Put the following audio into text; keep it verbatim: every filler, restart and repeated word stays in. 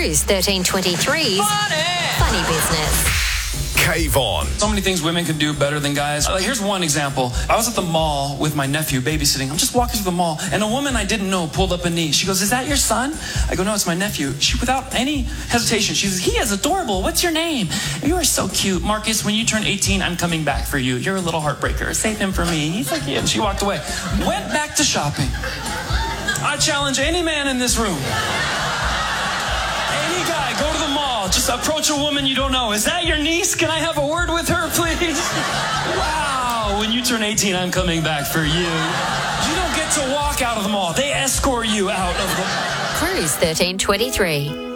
Cruise thirteen twenty-three's Funny, Funny Business. Kayvon. So many things women can do better than guys. Uh, here's one example. I was at the mall with my nephew babysitting. I'm just walking through the mall, and a woman I didn't know pulled up a knee. She goes, "Is that your son?" I go, "No, it's my nephew." She, without any hesitation, she says, "He is adorable. What's your name?" "You are so cute. Marcus, when you turn eighteen, I'm coming back for you. You're a little heartbreaker. Save him for me. He's so cute." And she walked away. Went back to shopping. I challenge any man in this room. Any guy, go to the mall. Just approach a woman you don't know. "Is that your niece? Can I have a word with her, please?" Wow, when you turn eighteen, I'm coming back for you. You don't get to walk out of the mall. They escort you out of the mall. Cruise thirteen twenty-three.